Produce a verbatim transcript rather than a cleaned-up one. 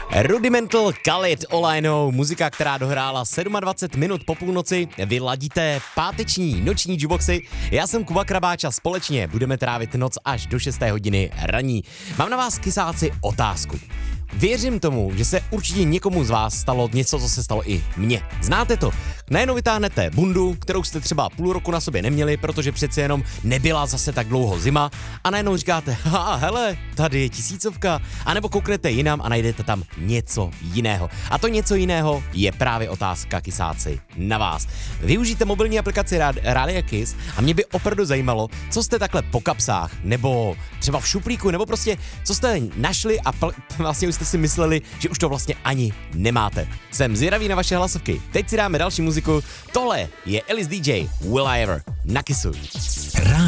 Rudimental Khalid All I Know, muzika, která dohrála dvacet sedm minut po půlnoci. Vy ladíte páteční noční jukeboxy. Já jsem Kuba Krabáč a společně budeme trávit noc až do šesté hodiny raní. Mám na vás, kysáci, otázku. Věřím tomu, že se určitě někomu z vás stalo něco, co se stalo i mně. Znáte to? Najednou vytáhnete bundu, kterou jste třeba půl roku na sobě neměli, protože přece jenom nebyla zase tak dlouho zima, a najednou říkáte, ha, hele, tady je tisícovka, anebo kouknete jinam a najdete tam něco jiného. A to něco jiného je právě otázka, kysáci, na vás. Využijte mobilní aplikaci Rádia Kiss a mě by opravdu zajímalo, co jste takhle po kapsách, nebo třeba v šuplíku, nebo prostě co jste našli a pl- vlastně už jste si mysleli, že už to vlastně ani nemáte. Jsem zvědavý na vaše hlasovky. Teď si dáme další muziku. Tohle je Alice D J, Will I Ever, na Kissu.